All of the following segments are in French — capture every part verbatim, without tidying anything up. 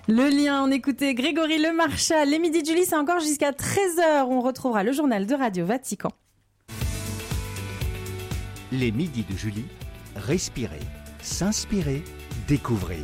Le lien, on écoutait Grégory Le Marchal. Les Midis de Julie, c'est encore jusqu'à treize heures. On retrouvera le journal de Radio Vatican. Les Midis de Julie, respirer, s'inspirer, découvrir.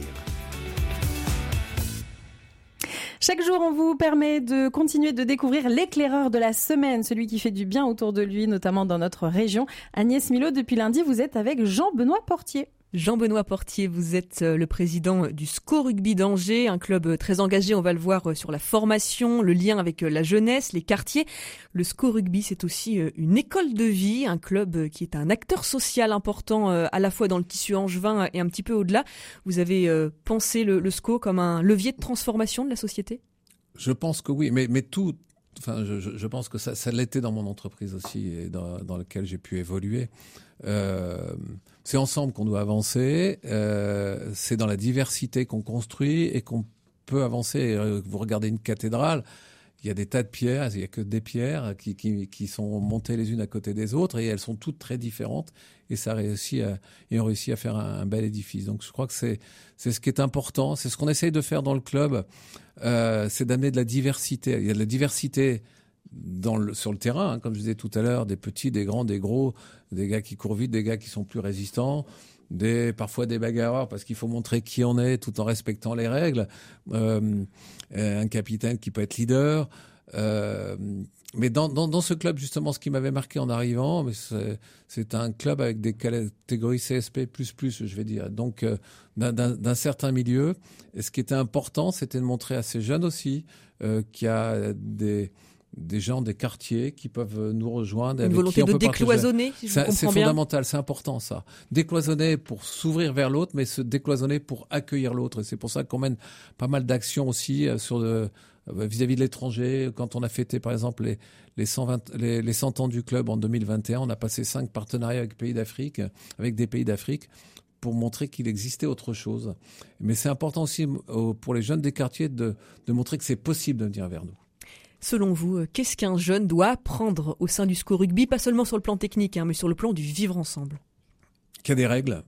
Chaque jour, on vous permet de continuer de découvrir l'éclaireur de la semaine, celui qui fait du bien autour de lui, notamment dans notre région. Agnès Milot, depuis lundi, vous êtes avec Jean-Benoît Portier. Jean-Benoît Portier, vous êtes le président du SCO Rugby d'Angers, un club très engagé, on va le voir, sur la formation, le lien avec la jeunesse, les quartiers. Le SCO Rugby, c'est aussi une école de vie, un club qui est un acteur social important à la fois dans le tissu angevin et un petit peu au-delà. Vous avez pensé le, le SCO comme un levier de transformation de la société ? Je pense que oui, mais, mais tout... Enfin, je, je pense que ça, ça l'était dans mon entreprise aussi et dans, dans laquelle j'ai pu évoluer. Euh, c'est ensemble qu'on doit avancer. Euh, c'est dans la diversité qu'on construit et qu'on peut avancer. Vous regardez une cathédrale, il y a des tas de pierres, il n'y a que des pierres qui, qui, qui sont montées les unes à côté des autres et elles sont toutes très différentes. Et ça réussit à, et on réussit à faire un, un bel édifice. Donc je crois que c'est, c'est ce qui est important. C'est ce qu'on essaye de faire dans le club. Euh, c'est d'amener de la diversité. Il y a de la diversité dans le, sur le terrain, hein, comme je disais tout à l'heure, des petits, des grands, des gros, des gars qui courent vite, des gars qui sont plus résistants, des, parfois des bagarreurs parce qu'il faut montrer qui on est tout en respectant les règles. Euh, un capitaine qui peut être leader. Euh, mais dans, dans, dans ce club, justement, ce qui m'avait marqué en arrivant, mais c'est, c'est un club avec des catégories C S P plus plus, je vais dire. Donc, euh, d'un, d'un, d'un certain milieu. Et ce qui était important, c'était de montrer à ces jeunes aussi euh, qu'il y a des... des gens des quartiers qui peuvent nous rejoindre. Une avec volonté qui on de peut décloisonner, si je ça, vous comprends c'est bien. C'est fondamental, c'est important ça. Décloisonner pour s'ouvrir vers l'autre, mais se décloisonner pour accueillir l'autre. Et c'est pour ça qu'on mène pas mal d'actions aussi sur le, vis-à-vis de l'étranger. Quand on a fêté par exemple les, les, cent vingt, les, les cent ans du club en deux mille vingt et un, on a passé cinq partenariats avec, pays d'Afrique, avec des pays d'Afrique pour montrer qu'il existait autre chose. Mais c'est important aussi pour les jeunes des quartiers de, de montrer que c'est possible de venir vers nous. Selon vous, qu'est-ce qu'un jeune doit apprendre au sein du SCO Rugby, pas seulement sur le plan technique, hein, mais sur le plan du vivre ensemble ? Qu'il y a des règles.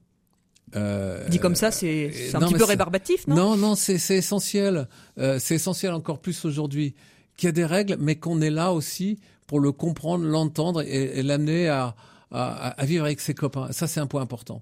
Euh, Dit comme ça, c'est, c'est un non, petit peu rébarbatif, non ? Non, non, c'est, c'est essentiel. Euh, c'est essentiel encore plus aujourd'hui. Qu'il y a des règles, mais qu'on est là aussi pour le comprendre, l'entendre et, et l'amener à, à, à vivre avec ses copains. Ça, c'est un point important.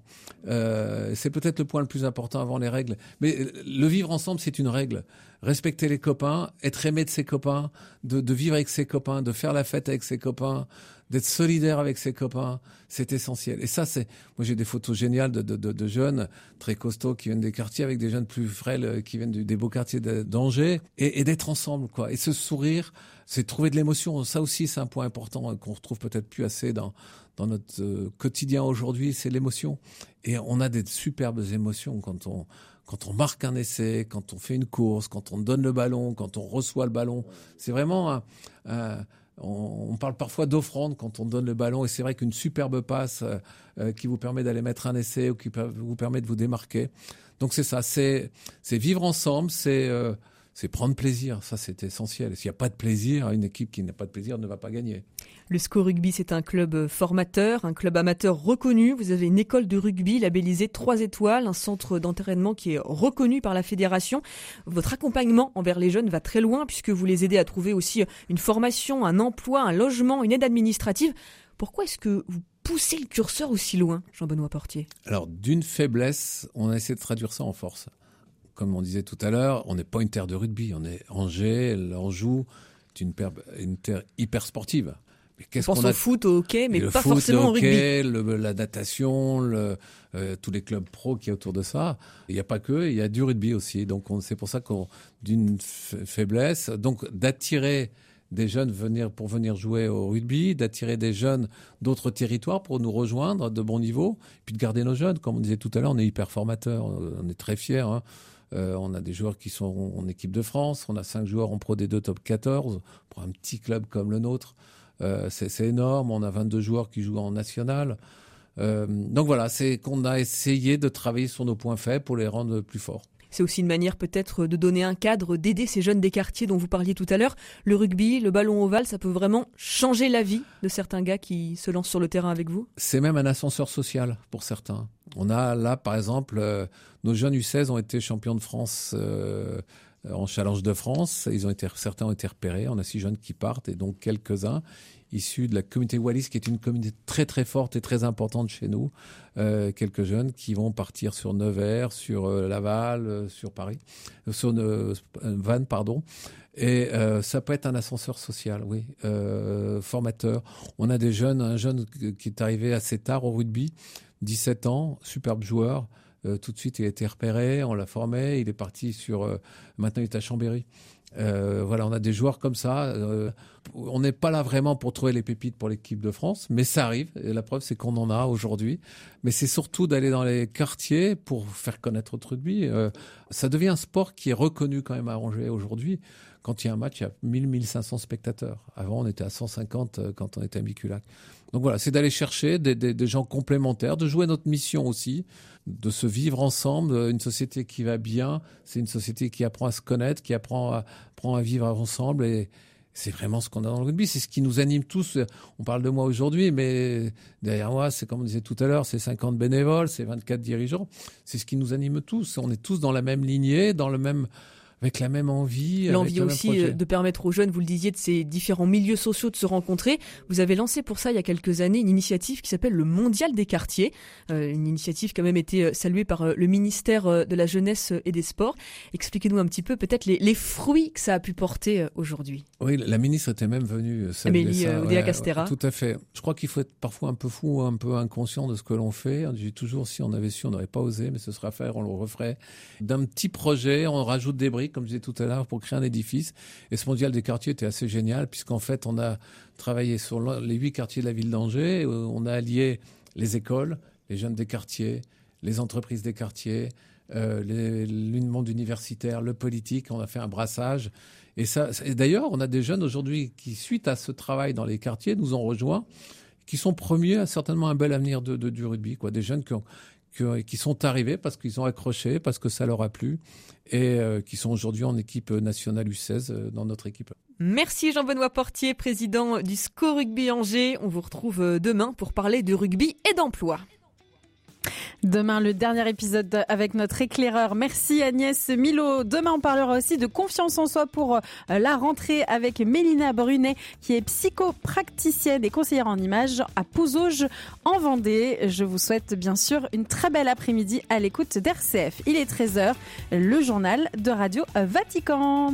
Euh, c'est peut-être le point le plus important avant les règles. Mais le vivre ensemble, c'est une règle. Respecter les copains, être aimé de ses copains, de, de vivre avec ses copains, de faire la fête avec ses copains, d'être solidaire avec ses copains, c'est essentiel. Et ça, c'est... Moi, j'ai des photos géniales de, de, de, de jeunes très costauds qui viennent des quartiers avec des jeunes plus frêles qui viennent du, des beaux quartiers d'Angers et, et d'être ensemble, quoi. Et ce sourire, c'est trouver de l'émotion. Ça aussi, c'est un point important qu'on retrouve peut-être plus assez dans, dans notre euh, quotidien aujourd'hui, c'est l'émotion. Et on a des superbes émotions quand on... Quand on marque un essai, quand on fait une course, quand on donne le ballon, quand on reçoit le ballon. C'est vraiment un, un, on, on parle parfois d'offrande quand on donne le ballon. Et c'est vrai qu'une superbe passe euh, qui vous permet d'aller mettre un essai ou qui vous permet de vous démarquer. Donc c'est ça, c'est, c'est vivre ensemble, c'est, euh, c'est prendre plaisir. Ça, c'est essentiel. S'il n'y a pas de plaisir, une équipe qui n'a pas de plaisir ne va pas gagner. Le SCO Rugby, c'est un club formateur, un club amateur reconnu. Vous avez une école de rugby labellisée trois étoiles, un centre d'entraînement qui est reconnu par la fédération. Votre accompagnement envers les jeunes va très loin puisque vous les aidez à trouver aussi une formation, un emploi, un logement, une aide administrative. Pourquoi est-ce que vous poussez le curseur aussi loin, Jean-Benoît Portier ? Alors, d'une faiblesse, on a essayé de traduire ça en force. Comme on disait tout à l'heure, on n'est pas une terre de rugby. On est Angers, l'Anjou, c'est une, une terre hyper sportive. Mais qu'est-ce on pense qu'on a... au foot, au hockey, mais pas foot, forcément le hockey, au rugby. Le, la natation, le, euh, tous les clubs pro qui y a autour de ça. Il n'y a pas que, il y a du rugby aussi. Donc on, c'est pour ça qu'on d'une f- faiblesse, donc d'attirer des jeunes venir pour venir jouer au rugby, d'attirer des jeunes d'autres territoires pour nous rejoindre de bon niveau, puis de garder nos jeunes. Comme on disait tout à l'heure, on est hyper formateurs, on est très fiers. Hein. Euh, on a des joueurs qui sont en équipe de France, on a cinq joueurs en Pro D deux top quatorze pour un petit club comme le nôtre. Euh, c'est, c'est énorme, on a vingt-deux joueurs qui jouent en national. Euh, donc voilà, c'est qu'on a essayé de travailler sur nos points faibles pour les rendre plus forts. C'est aussi une manière peut-être de donner un cadre, d'aider ces jeunes des quartiers dont vous parliez tout à l'heure. Le rugby, le ballon ovale, ça peut vraiment changer la vie de certains gars qui se lancent sur le terrain avec vous ? C'est même un ascenseur social pour certains. On a là, par exemple, euh, nos jeunes U seize ont été champions de France euh, en Challenge de France. Ils ont été, certains ont été repérés. On a six jeunes qui partent et donc quelques-uns issus de la communauté Wallis, qui est une communauté très très forte et très importante chez nous. Euh, quelques jeunes qui vont partir sur Nevers, sur euh, Laval, euh, sur Paris, euh, sur euh, Vannes, pardon. Et euh, ça peut être un ascenseur social, oui, euh, formateur. On a des jeunes, un jeune qui est arrivé assez tard au rugby, dix-sept ans, superbe joueur. Euh, tout de suite, il a été repéré, on l'a formé, il est parti sur... Euh, maintenant, il est à Chambéry. Euh, voilà, on a des joueurs comme ça. Euh, on n'est pas là vraiment pour trouver les pépites pour l'équipe de France, mais ça arrive. Et la preuve, c'est qu'on en a aujourd'hui. Mais c'est surtout d'aller dans les quartiers pour faire connaître notre rugby. Euh, ça devient un sport qui est reconnu quand même à Angers aujourd'hui. Quand il y a un match, il y a mille à mille cinq cents spectateurs. Avant, on était à cent cinquante quand on était à Miculac. Donc voilà, c'est d'aller chercher des, des, des gens complémentaires, de jouer notre mission aussi, de se vivre ensemble. Une société qui va bien, c'est une société qui apprend à se connaître, qui apprend à, apprend à vivre ensemble. Et c'est vraiment ce qu'on a dans le rugby. C'est ce qui nous anime tous. On parle de moi aujourd'hui, mais derrière moi, c'est comme on disait tout à l'heure, c'est cinquante bénévoles, c'est vingt-quatre dirigeants. C'est ce qui nous anime tous. On est tous dans la même lignée, dans le même... avec la même envie. L'envie avec aussi de permettre aux jeunes, vous le disiez, de ces différents milieux sociaux de se rencontrer. Vous avez lancé pour ça, il y a quelques années, une initiative qui s'appelle le Mondial des quartiers. Euh, une initiative qui a même été saluée par le ministère de la Jeunesse et des Sports. Expliquez-nous un petit peu peut-être les, les fruits que ça a pu porter aujourd'hui. Oui, la ministre était même venue saluer Amélie ça. Oudéa Ouais, Castéra. Tout à fait. Je crois qu'il faut être parfois un peu fou, un peu inconscient de ce que l'on fait. On dit toujours, si on avait su, on n'aurait pas osé, mais ce sera à faire, on le referait. D'un petit projet, on rajoute des briques, comme je disais tout à l'heure, pour créer un édifice. Et ce mondial des quartiers était assez génial, puisqu'en fait, on a travaillé sur les huit quartiers de la ville d'Angers. On a allié les écoles, les jeunes des quartiers, les entreprises des quartiers, euh, les, le monde universitaire, le politique. On a fait un brassage. Et, ça, et d'ailleurs, on a des jeunes aujourd'hui qui, suite à ce travail dans les quartiers, nous ont rejoints, qui sont premiers à certainement un bel avenir de, de, du rugby, quoi. Des jeunes qui ont qui sont arrivés parce qu'ils ont accroché, parce que ça leur a plu, et euh, qui sont aujourd'hui en équipe nationale U seize euh, dans notre équipe. Merci Jean-Benoît Portier, président du S C O Rugby Angers. On vous retrouve demain pour parler de rugby et d'emploi. Demain, le dernier épisode avec notre éclaireur. Merci Agnès Milo. Demain, on parlera aussi de confiance en soi pour la rentrée avec Mélina Brunet, qui est psychopraticienne et conseillère en images à Pouzauges en Vendée. Je vous souhaite bien sûr une très belle après-midi à l'écoute d'R C F. Il est treize heures, le journal de Radio Vatican.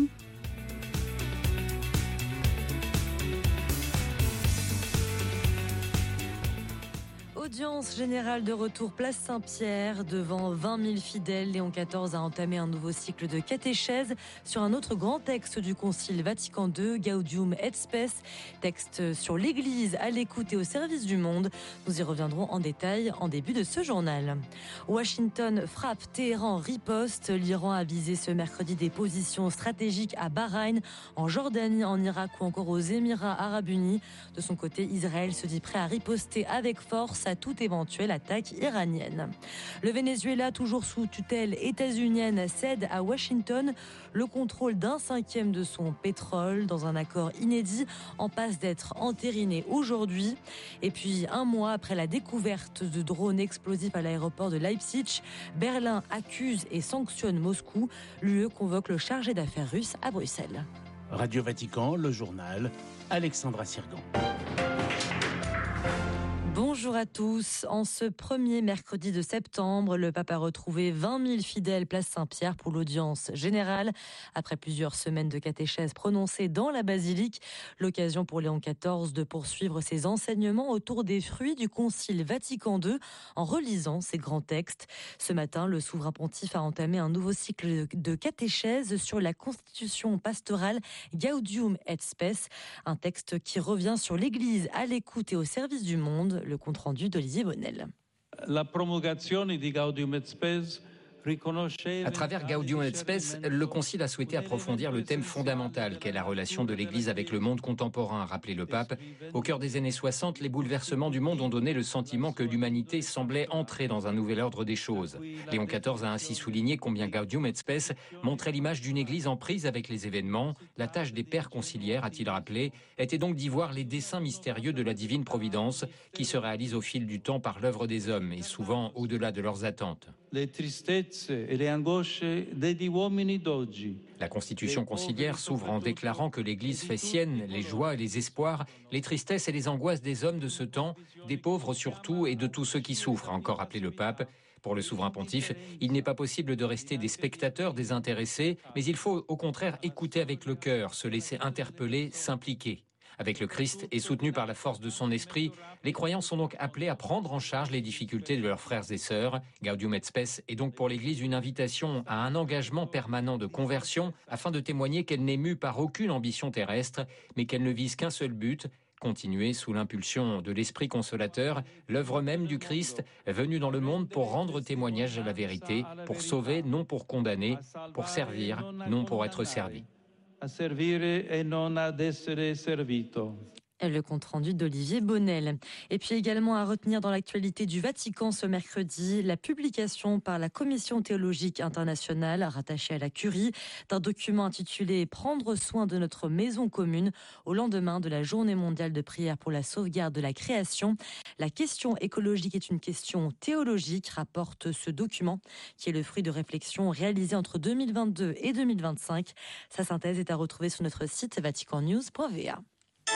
Audience générale de retour place Saint-Pierre. Devant vingt mille fidèles, Léon quatorze a entamé un nouveau cycle de catéchèse sur un autre grand texte du Concile Vatican deux, Gaudium et Spes, texte sur l'Église à l'écoute et au service du monde. Nous y reviendrons en détail en début de ce journal. Washington frappe, Téhéran riposte. L'Iran a visé ce mercredi des positions stratégiques à Bahreïn, en Jordanie, en Irak ou encore aux Émirats arabes unis. De son côté, Israël se dit prêt à riposter avec force à toute éventuelle attaque iranienne. Le Venezuela, toujours sous tutelle états-unienne, cède à Washington le contrôle d'un cinquième de son pétrole dans un accord inédit en passe d'être entériné aujourd'hui. Et puis, un mois après la découverte de drones explosifs à l'aéroport de Leipzig, Berlin accuse et sanctionne Moscou. L'U E convoque le chargé d'affaires russe à Bruxelles. Radio Vatican, le journal, Alexandra Sirgan. Bonjour à tous. En ce premier mercredi de septembre, le pape a retrouvé vingt mille fidèles place Saint-Pierre pour l'audience générale. Après plusieurs semaines de catéchèse prononcée dans la basilique, l'occasion pour Léon quatorze de poursuivre ses enseignements autour des fruits du Concile Vatican deux en relisant ses grands textes. Ce matin, le souverain pontife a entamé un nouveau cycle de catéchèse sur la constitution pastorale Gaudium et Spes, un texte qui revient sur l'Église à l'écoute et au service du monde. Le compte-rendu d'Olivier Bonnel. La promulgazione di Gaudium et Spes. À travers Gaudium et Spes, le Concile a souhaité approfondir le thème fondamental qu'est la relation de l'Église avec le monde contemporain, a rappelé le pape. Au cœur des années soixante, les bouleversements du monde ont donné le sentiment que l'humanité semblait entrer dans un nouvel ordre des choses. Léon quatorze a ainsi souligné combien Gaudium et Spes montrait l'image d'une Église en prise avec les événements. La tâche des pères conciliaires, a-t-il rappelé, était donc d'y voir les desseins mystérieux de la divine providence qui se réalisent au fil du temps par l'œuvre des hommes et souvent au-delà de leurs attentes. Les tristezze tristezze e le angosce degli uomini d'oggi. La constitution conciliaire s'ouvre en déclarant que l'Église fait sienne les joies et les espoirs, les tristesses et les angoisses des hommes de ce temps, des pauvres surtout et de tous ceux qui souffrent, a encore rappelé le pape. Pour le souverain pontife, il n'est pas possible de rester des spectateurs désintéressés, mais il faut au contraire écouter avec le cœur, se laisser interpeller, s'impliquer. Avec le Christ et soutenu par la force de son esprit, les croyants sont donc appelés à prendre en charge les difficultés de leurs frères et sœurs. Gaudium et Spes est donc pour l'Église une invitation à un engagement permanent de conversion afin de témoigner qu'elle n'est mue par aucune ambition terrestre, mais qu'elle ne vise qu'un seul but, continuer sous l'impulsion de l'Esprit consolateur, l'œuvre même du Christ, venu dans le monde pour rendre témoignage à la vérité, pour sauver, non pour condamner, pour servir, non pour être servi. A servire e non ad essere servito. Le compte-rendu d'Olivier Bonnel. Et puis également à retenir dans l'actualité du Vatican ce mercredi, la publication par la Commission théologique internationale rattachée à la Curie d'un document intitulé « Prendre soin de notre maison commune » au lendemain de la Journée mondiale de prière pour la sauvegarde de la création. La question écologique est une question théologique, rapporte ce document qui est le fruit de réflexions réalisées entre deux mille vingt-deux et deux mille vingt-cinq. Sa synthèse est à retrouver sur notre site vatican news point v a.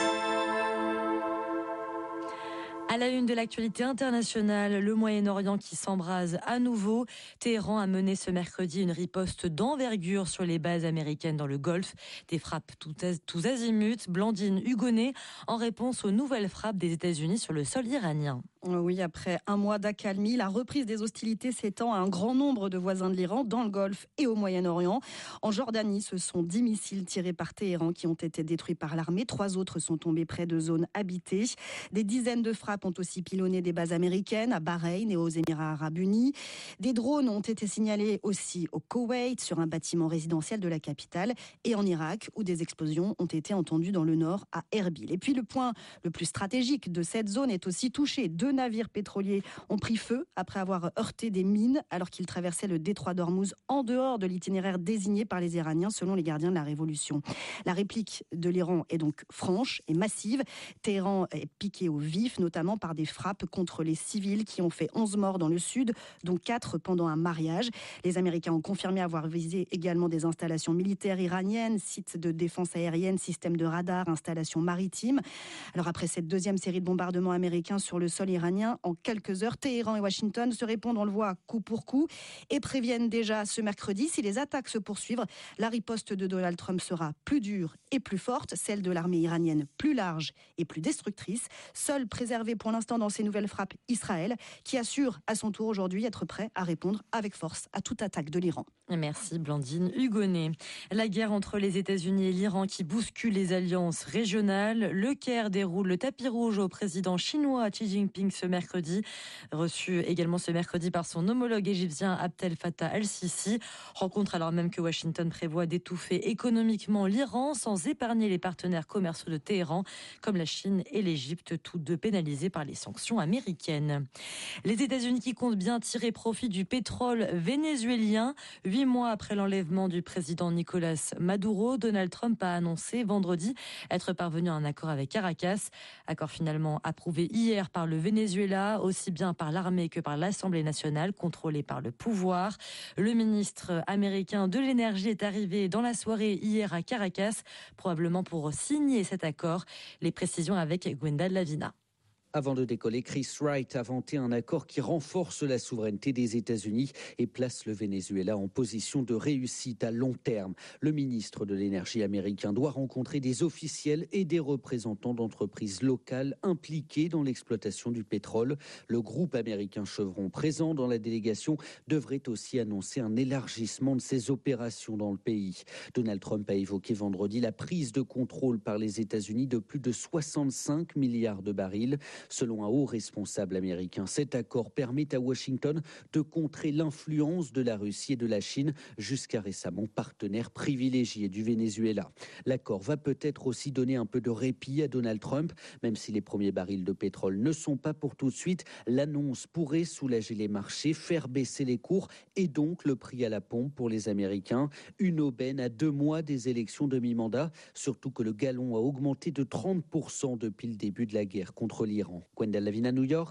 À la une de l'actualité internationale, le Moyen-Orient qui s'embrase à nouveau. Téhéran a mené ce mercredi une riposte d'envergure sur les bases américaines dans le Golfe. Des frappes tous azimuts. Blandine Hugonnet en réponse aux nouvelles frappes des États-Unis sur le sol iranien. Oui, après un mois d'accalmie, la reprise des hostilités s'étend à un grand nombre de voisins de l'Iran dans le Golfe et au Moyen-Orient. En Jordanie, ce sont dix missiles tirés par Téhéran qui ont été détruits par l'armée. Trois autres sont tombés près de zones habitées. Des dizaines de frappes ont aussi pilonné des bases américaines à Bahreïn et aux Émirats arabes unis. Des drones ont été signalés aussi au Koweït, sur un bâtiment résidentiel de la capitale, et en Irak, où des explosions ont été entendues dans le nord à Erbil. Et puis le point le plus stratégique de cette zone est aussi touché. Deux navires pétroliers ont pris feu après avoir heurté des mines alors qu'ils traversaient le détroit d'Ormuz en dehors de l'itinéraire désigné par les Iraniens selon les gardiens de la révolution. La réplique de l'Iran est donc franche et massive. Téhéran est piqué au vif, notamment par des frappes contre les civils qui ont fait onze morts dans le sud, dont quatre pendant un mariage. Les Américains ont confirmé avoir visé également des installations militaires iraniennes, sites de défense aérienne, systèmes de radar, installations maritimes. Alors après cette deuxième série de bombardements américains sur le sol iranien, en quelques heures, Téhéran et Washington se répondent, on le voit, coup pour coup, et préviennent déjà ce mercredi, si les attaques se poursuivent, la riposte de Donald Trump sera plus dure et plus forte, celle de l'armée iranienne plus large et plus destructrice, seule préservée pour l'instant dans ces nouvelles frappes Israël, qui assure à son tour aujourd'hui être prêt à répondre avec force à toute attaque de l'Iran. Merci Blandine Hugonnet. La guerre entre les États-Unis et l'Iran qui bouscule les alliances régionales. Le Caire déroule le tapis rouge au président chinois Xi Jinping ce mercredi, reçu également ce mercredi par son homologue égyptien Abdel Fattah el-Sisi. Rencontre alors même que Washington prévoit d'étouffer économiquement l'Iran sans épargner les partenaires commerciaux de Téhéran, comme la Chine et l'Égypte, tous deux pénalisés par les sanctions américaines. Les États-Unis qui comptent bien tirer profit du pétrole vénézuélien. Huit mois après l'enlèvement du président Nicolás Maduro, Donald Trump a annoncé vendredi être parvenu à un accord avec Caracas. Accord finalement approuvé hier par le Venezuela, aussi bien par l'armée que par l'Assemblée nationale, contrôlée par le pouvoir. Le ministre américain de l'énergie est arrivé dans la soirée hier à Caracas, probablement pour signer cet accord. Les précisions avec Gwenda Lavina. Avant de décoller, Chris Wright a vanté un accord qui renforce la souveraineté des États-Unis et place le Venezuela en position de réussite à long terme. Le ministre de l'énergie américain doit rencontrer des officiels et des représentants d'entreprises locales impliquées dans l'exploitation du pétrole. Le groupe américain Chevron, présent dans la délégation, devrait aussi annoncer un élargissement de ses opérations dans le pays. Donald Trump a évoqué vendredi la prise de contrôle par les États-Unis de plus de soixante-cinq milliards de barils. Selon un haut responsable américain, cet accord permet à Washington de contrer l'influence de la Russie et de la Chine, jusqu'à récemment partenaire privilégié du Venezuela. L'accord va peut-être aussi donner un peu de répit à Donald Trump, même si les premiers barils de pétrole ne sont pas pour tout de suite. L'annonce pourrait soulager les marchés, faire baisser les cours et donc le prix à la pompe pour les Américains. Une aubaine à deux mois des élections de mi-mandat, surtout que le gallon a augmenté de trente pour cent depuis le début de la guerre contre l'Iran. Gwenda Lavina, New York,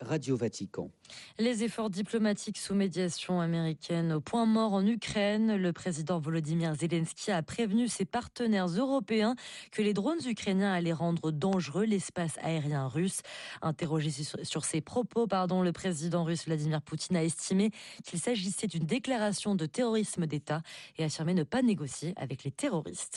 Radio Vatican. Les efforts diplomatiques sous médiation américaine au point mort en Ukraine. Le président Volodymyr Zelensky a prévenu ses partenaires européens que les drones ukrainiens allaient rendre dangereux l'espace aérien russe. Interrogé sur ses propos, pardon, le président russe Vladimir Poutine a estimé qu'il s'agissait d'une déclaration de terrorisme d'État et affirmé ne pas négocier avec les terroristes.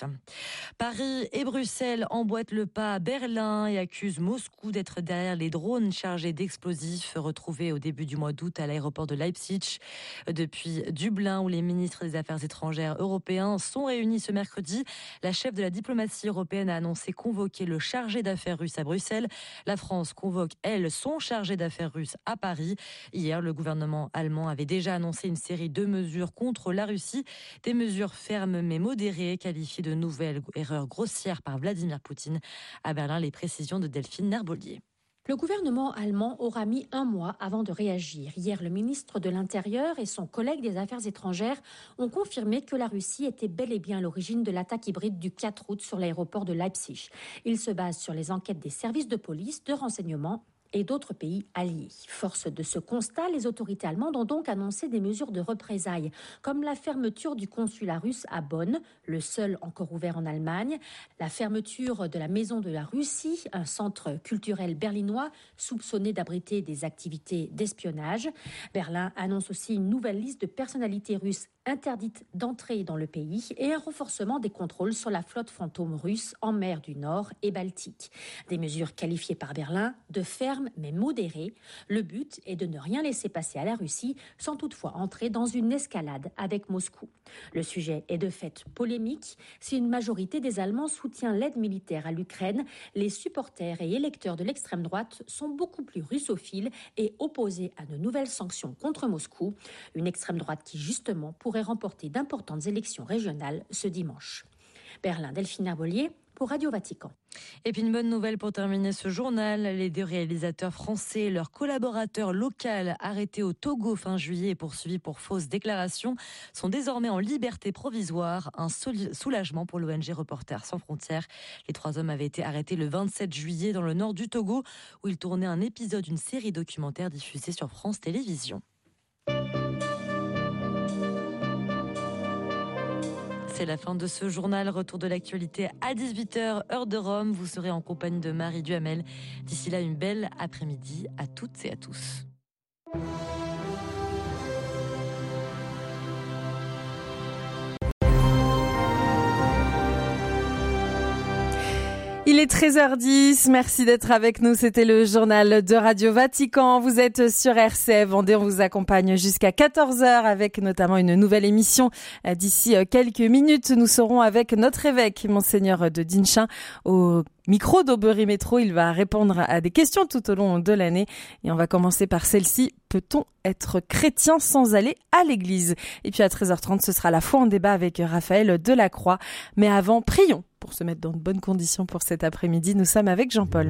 Paris et Bruxelles emboîtent le pas à Berlin et accusent Moscou d'être derrière les drones chargés d'explosifs retrouvés au début du mois d'août à l'aéroport de Leipzig. Depuis Dublin, où les ministres des Affaires étrangères européens sont réunis ce mercredi, la chef de la diplomatie européenne a annoncé convoquer le chargé d'affaires russe à Bruxelles. La France convoque, elle, son chargé d'affaires russe à Paris. Hier, le gouvernement allemand avait déjà annoncé une série de mesures contre la Russie, des mesures fermes mais modérées, qualifiées de nouvelles erreurs grossières par Vladimir Poutine. À Berlin, les précisions de Delphine Nerbollier. Le gouvernement allemand aura mis un mois avant de réagir. Hier, le ministre de l'Intérieur et son collègue des Affaires étrangères ont confirmé que la Russie était bel et bien à l'origine de l'attaque hybride du quatre août sur l'aéroport de Leipzig. Il se base sur les enquêtes des services de police, de renseignement et d'autres pays alliés. Force de ce constat, les autorités allemandes ont donc annoncé des mesures de représailles, comme la fermeture du consulat russe à Bonn, le seul encore ouvert en Allemagne, la fermeture de la Maison de la Russie, un centre culturel berlinois soupçonné d'abriter des activités d'espionnage. Berlin annonce aussi une nouvelle liste de personnalités russes interdites d'entrer dans le pays et un renforcement des contrôles sur la flotte fantôme russe en mer du Nord et Baltique. Des mesures qualifiées par Berlin de fermes mais modérées. Le but est de ne rien laisser passer à la Russie sans toutefois entrer dans une escalade avec Moscou. Le sujet est de fait polémique. Si une majorité des Allemands soutient l'aide militaire à l'Ukraine, les supporters et électeurs de l'extrême droite sont beaucoup plus russophiles et opposés à de nouvelles sanctions contre Moscou. Une extrême droite qui justement pourrait remporter d'importantes élections régionales ce dimanche. Berlin, Delphine Nerbollier pour Radio Vatican. Et puis une bonne nouvelle pour terminer ce journal. Les deux réalisateurs français et leur collaborateur local arrêtés au Togo fin juillet et poursuivis pour fausses déclarations sont désormais en liberté provisoire. Un soulagement pour l'O N G Reporters sans frontières. Les trois hommes avaient été arrêtés le vingt-sept juillet dans le nord du Togo où ils tournaient un épisode d'une série documentaire diffusée sur France Télévisions. C'est la fin de ce journal. Retour de l'actualité à dix-huit heures, heure de Rome. Vous serez en compagnie de Marie Duhamel. D'ici là, une belle après-midi à toutes et à tous. Il est treize heures dix, merci d'être avec nous, c'était le journal de Radio Vatican, vous êtes sur R C F Vendée, on vous accompagne jusqu'à quatorze heures avec notamment une nouvelle émission. D'ici quelques minutes, nous serons avec notre évêque, Monseigneur de Dinchin, au micro d'Aubry Métro. Il va répondre à des questions tout au long de l'année et on va commencer par celle-ci. Peut-on être chrétien sans aller à l'église? Et puis à treize heures trente, ce sera la foi en débat avec Raphaël Delacroix. Mais avant, prions pour se mettre dans de bonnes conditions pour cet après-midi. Nous sommes avec Jean-Paul.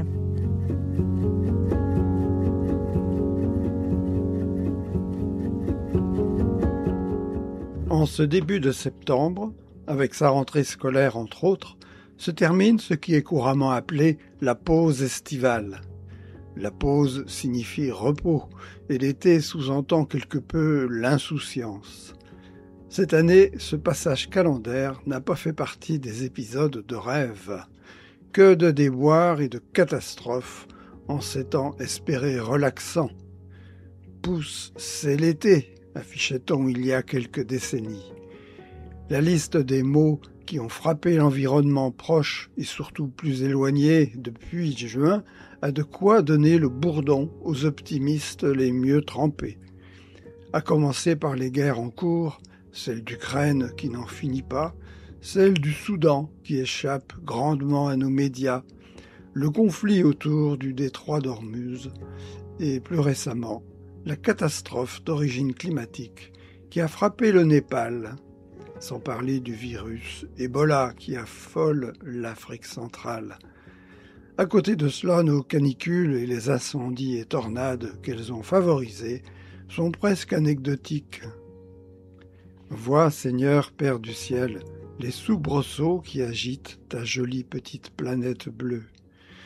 En ce début de septembre, avec sa rentrée scolaire entre autres, se termine ce qui est couramment appelé la pause estivale. La pause signifie repos et l'été sous-entend quelque peu l'insouciance. Cette année, ce passage calendaire n'a pas fait partie des épisodes de rêve. Que de déboires et de catastrophes en ces temps espérés relaxants. Pousse, c'est l'été, affichait-on il y a quelques décennies. La liste des maux qui ont frappé l'environnement proche et surtout plus éloigné depuis juin a de quoi donner le bourdon aux optimistes les mieux trempés. À commencer par les guerres en cours, celle d'Ukraine qui n'en finit pas, celle du Soudan qui échappe grandement à nos médias, le conflit autour du détroit d'Ormuz et plus récemment la catastrophe d'origine climatique qui a frappé le Népal, sans parler du virus Ebola qui affole l'Afrique centrale. À côté de cela, nos canicules et les incendies et tornades qu'elles ont favorisés sont presque anecdotiques. Vois, Seigneur, Père du ciel, les soubresauts qui agitent ta jolie petite planète bleue.